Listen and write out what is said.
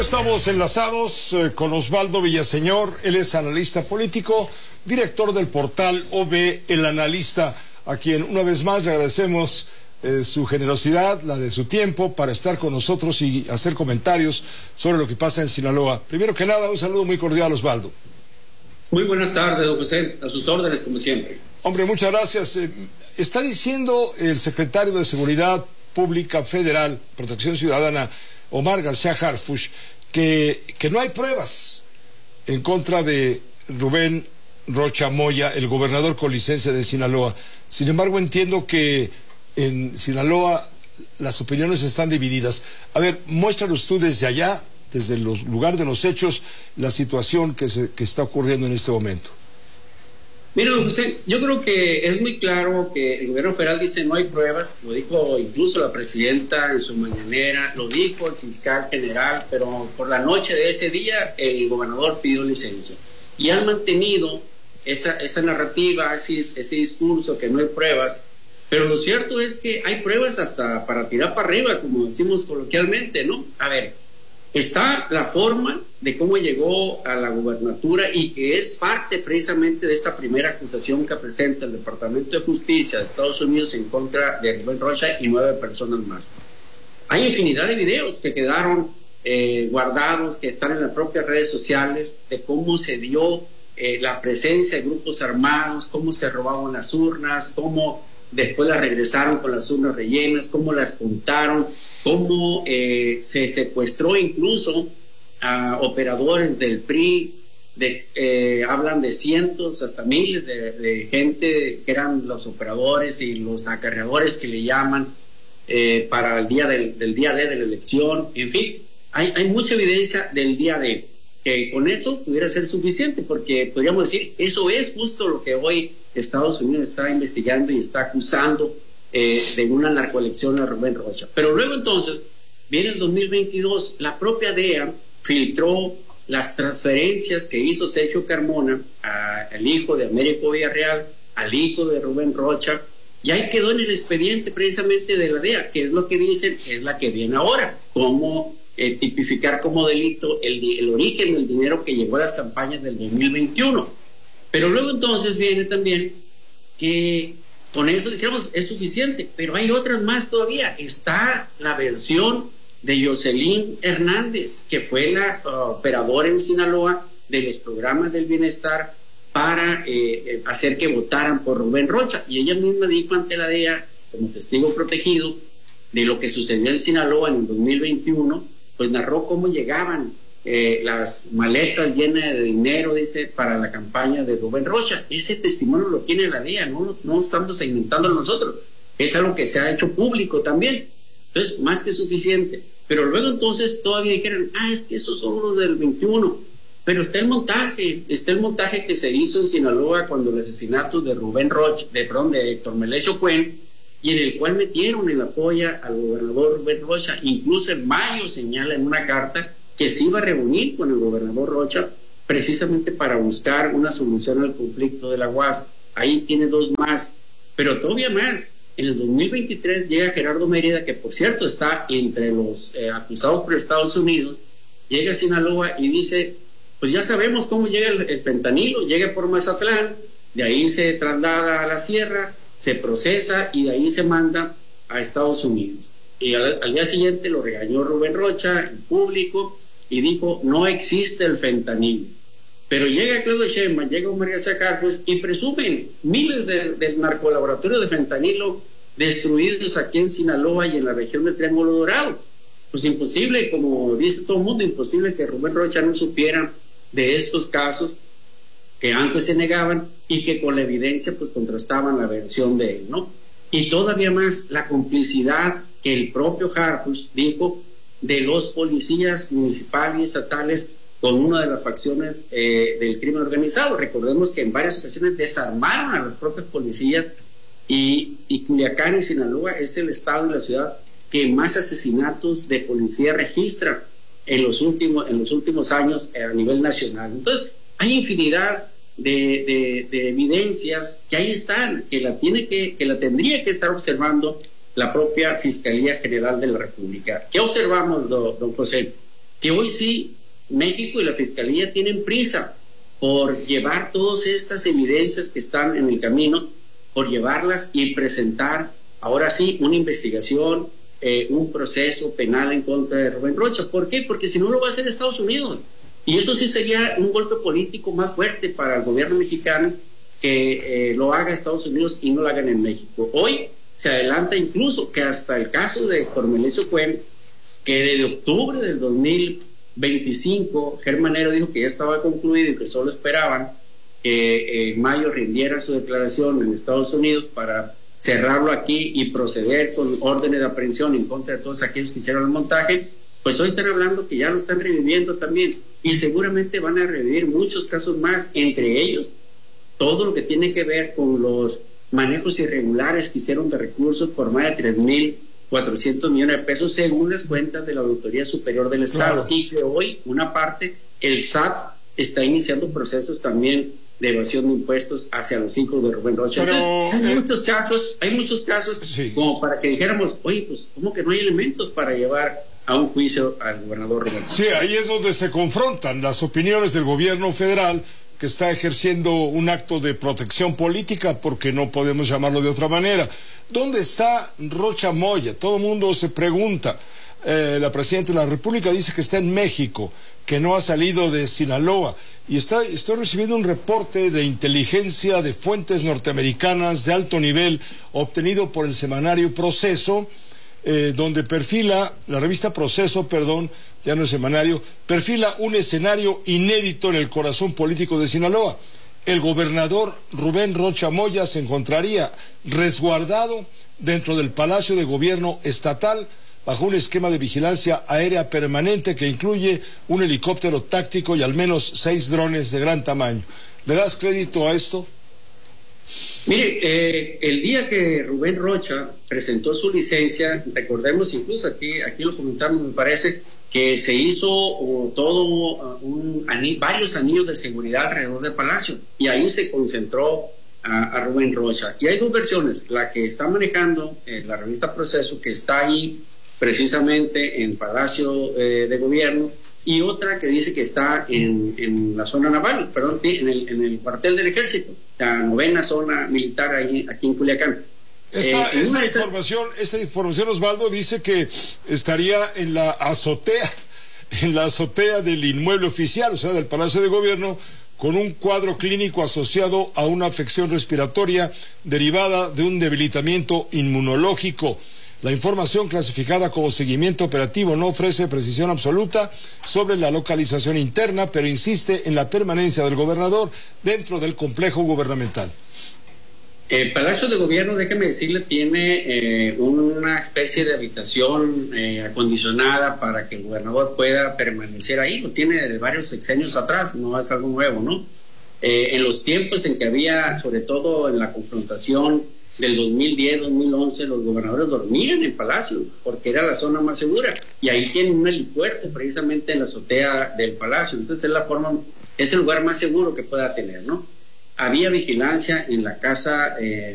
Estamos enlazados con Osvaldo Villaseñor, él es analista político, director del portal OV, El Analista, a quien una vez más le agradecemos su generosidad, la de su tiempo, para estar con nosotros y hacer comentarios sobre lo que pasa en Sinaloa. Primero que nada, un saludo muy cordial, Osvaldo. Muy buenas tardes, don José, a sus órdenes como siempre. Hombre, muchas gracias. Está diciendo el secretario de Seguridad Pública Federal, Protección Ciudadana, Omar García Harfuch, que no hay pruebas en contra de Rubén Rocha Moya, el gobernador con licencia de Sinaloa. Sin embargo, entiendo que en Sinaloa las opiniones están divididas. A ver, muéstranos tú desde allá, desde el lugar de los hechos, la situación que está ocurriendo en este momento. Mira, José, yo creo que es muy claro que el gobierno federal dice no hay pruebas, lo dijo incluso la presidenta en su mañanera, lo dijo el fiscal general, pero por la noche de ese día el gobernador pidió licencia. Y han mantenido esa narrativa, ese discurso que no hay pruebas, pero lo cierto es que hay pruebas hasta para tirar para arriba, como decimos coloquialmente, ¿no? A ver, está la forma de cómo llegó a la gubernatura y que es parte precisamente de esta primera acusación que presenta el Departamento de Justicia de Estados Unidos en contra de Rubén Rocha y 9 personas más. Hay infinidad de videos que quedaron guardados, que están en las propias redes sociales, de cómo se dio la presencia de grupos armados, cómo se robaban las urnas, cómo después las regresaron con las urnas rellenas, cómo las contaron, cómo se secuestró incluso a operadores del PRI, hablan de cientos hasta miles de gente que eran los operadores y los acarreadores que le llaman para el día del día D de la elección. En fin, hay mucha evidencia del día D, que con eso pudiera ser suficiente, porque podríamos decir, eso es justo lo que hoy Estados Unidos está investigando y está acusando de una narcoelección a Rubén Rocha. Pero luego entonces, viene el 2022, la propia DEA filtró las transferencias que hizo Sergio Carmona al hijo de Américo Villarreal, al hijo de Rubén Rocha, y ahí quedó en el expediente precisamente de la DEA, que es lo que dicen, es la que viene ahora, cómo tipificar como delito el origen del dinero que llegó a las campañas del 2021. Pero luego entonces viene también que con eso, dijéramos, es suficiente, pero hay otras más todavía. Está la versión de Jocelyn Hernández, que fue la operadora en Sinaloa de los programas del bienestar para hacer que votaran por Rubén Rocha. Y ella misma dijo ante la DEA, como testigo protegido, de lo que sucedió en Sinaloa en el 2021, pues narró cómo llegaban las maletas llenas de dinero, dice, para la campaña de Rubén Rocha. Ese testimonio lo tiene la DEA, no estamos inventando nosotros, es algo que se ha hecho público también. Entonces, más que suficiente. Pero luego entonces todavía dijeron, es que esos son los del 21, pero está el montaje que se hizo en Sinaloa cuando el asesinato de Rubén Rocha, de Héctor Melesio Cuen, y en el cual metieron el apoyo al gobernador Rubén Rocha. Incluso en mayo señala en una carta que se iba a reunir con el gobernador Rocha precisamente para buscar una solución al conflicto de la UAS. Ahí tiene dos más, pero todavía más. En el 2023 llega Gerardo Mérida, que por cierto está entre los acusados por Estados Unidos, llega a Sinaloa y dice, pues ya sabemos cómo llega el fentanilo, llega por Mazatlán, de ahí se traslada a la sierra, se procesa y de ahí se manda a Estados Unidos. Y al día siguiente lo regañó Rubén Rocha en público y dijo, no existe el fentanilo. Pero llega Claudio Sheinbaum, llega Omar García Harfuch y presumen miles de narcolaboratorios de fentanilo destruidos aquí en Sinaloa y en la región del Triángulo Dorado. Pues imposible, como dice todo el mundo, imposible que Rubén Rocha no supiera de estos casos que antes se negaban y que con la evidencia pues contrastaban la versión de él, ¿no? Y todavía más, la complicidad que el propio Harfuch dijo de los policías municipales y estatales con una de las facciones del crimen organizado. Recordemos que en varias ocasiones desarmaron a las propias policías y Culiacán y Sinaloa es el estado y la ciudad que más asesinatos de policía registra en los últimos años a nivel nacional. Entonces, hay infinidad de evidencias que ahí están, que la tendría que estar observando la propia Fiscalía General de la República. ¿Qué observamos, don José? que hoy sí México y la Fiscalía tienen prisa por llevar todas estas evidencias que están en el camino, por llevarlas y presentar ahora sí una investigación, un proceso penal en contra de Rubén Rocha. ¿Por qué? Porque si no lo va a hacer Estados Unidos. Y eso sí sería un golpe político más fuerte para el gobierno mexicano, que lo haga Estados Unidos y no lo hagan en México. Hoy se adelanta incluso que hasta el caso de Héctor Melesio Cuen, que desde octubre del 2025, Germán Manero dijo que ya estaba concluido y que solo esperaban que en mayo rindiera su declaración en Estados Unidos para cerrarlo aquí y proceder con órdenes de aprehensión en contra de todos aquellos que hicieron el montaje. Pues hoy están hablando que ya lo están reviviendo también, y seguramente van a revivir muchos casos más, entre ellos todo lo que tiene que ver con los manejos irregulares que hicieron de recursos por más de 3.400 millones de pesos, según las cuentas de la Auditoría Superior del Estado. Claro. Y que hoy, una parte, el SAT está iniciando procesos también de evasión de impuestos hacia los hijos de Rubén Rocha. Pero, entonces, hay muchos casos sí, como para que dijéramos, oye, pues, ¿cómo que no hay elementos para llevar a un juicio al gobernador Rubén Rocha? Sí, ahí es donde se confrontan las opiniones del gobierno federal, que está ejerciendo un acto de protección política, porque no podemos llamarlo de otra manera. ¿Dónde está Rocha Moya? Todo el mundo se pregunta. La presidenta de la República dice que está en México, que no ha salido de Sinaloa, y estoy recibiendo un reporte de inteligencia de fuentes norteamericanas de alto nivel, obtenido por el semanario Proceso, donde perfila, la revista Proceso, perdón, ya no es semanario, perfila un escenario inédito en el corazón político de Sinaloa. El gobernador Rubén Rocha Moya se encontraría resguardado dentro del Palacio de Gobierno Estatal, bajo un esquema de vigilancia aérea permanente que incluye un helicóptero táctico y al menos 6 drones de gran tamaño. ¿Le das crédito a esto? Mire, el día que Rubén Rocha presentó su licencia, recordemos, incluso aquí lo comentamos, me parece, que se hizo varios anillos de seguridad alrededor del palacio, y ahí se concentró a Rubén Rocha. Y hay dos versiones: la que está manejando la revista Proceso, que está ahí precisamente en Palacio de Gobierno, y otra que dice que está en la zona naval, perdón, sí, en el cuartel del Ejército, la 9ª zona militar aquí en Culiacán. Esta información, Osvaldo, dice que estaría en la azotea del inmueble oficial, o sea, del Palacio de Gobierno, con un cuadro clínico asociado a una afección respiratoria derivada de un debilitamiento inmunológico. La información, clasificada como seguimiento operativo, no ofrece precisión absoluta sobre la localización interna, pero insiste en la permanencia del gobernador dentro del complejo gubernamental. El Palacio de Gobierno, déjeme decirle, tiene una especie de habitación acondicionada para que el gobernador pueda permanecer ahí. Lo tiene de varios sexenios atrás, no es algo nuevo, ¿no? En los tiempos en que había, sobre todo en la confrontación del 2010-2011, los gobernadores dormían en Palacio porque era la zona más segura, y ahí tienen un helipuerto precisamente en la azotea del Palacio. Entonces es el lugar más seguro que pueda tener, ¿no? Había vigilancia en la casa